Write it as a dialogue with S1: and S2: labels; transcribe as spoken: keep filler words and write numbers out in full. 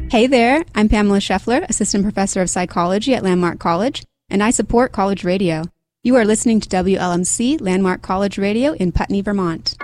S1: Hey there, I'm Pamela Scheffler, Assistant Professor of Psychology at Landmark College, and I support college radio. You are listening to W L M C Landmark College Radio in Putney, Vermont.